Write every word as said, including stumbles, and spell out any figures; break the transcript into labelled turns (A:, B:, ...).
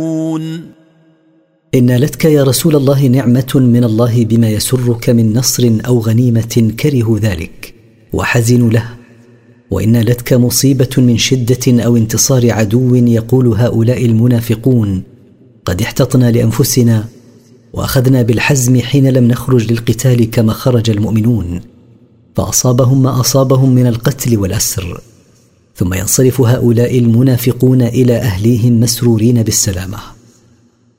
A: إن لتك يا رسول الله نعمة من الله بما يسرك من نصر أو غنيمة كرهوا ذلك وحزنوا له، وإن لتك مصيبة من شدة أو انتصار عدو يقول هؤلاء المنافقون قد احتطنا لأنفسنا وأخذنا بالحزم حين لم نخرج للقتال كما خرج المؤمنون، فأصابهم ما أصابهم من القتل والأسر، ثم ينصرف هؤلاء المنافقون إلى أهليهم مسرورين بالسلامة.